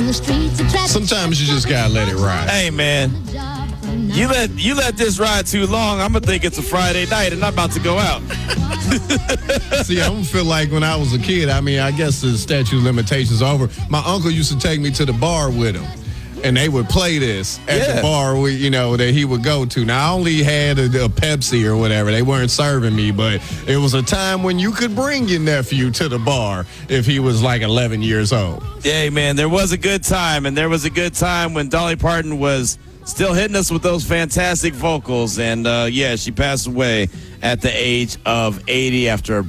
Sometimes you just gotta let it ride. Hey, man. You let this ride too long, I'm going to think it's a Friday night and I'm about to go out. See, I don't feel like when I was a kid, I mean, I guess the statute of limitations over. My uncle used to take me to the bar with him, and they would play this at the bar, that he would go to. Now, I only had a Pepsi or whatever. They weren't serving me, but it was a time when you could bring your nephew to the bar if he was like 11 years old. Yeah, man, there was a good time, and there was a good time when Dolly Parton was still hitting us with those fantastic vocals. And, she passed away at the age of 80 after a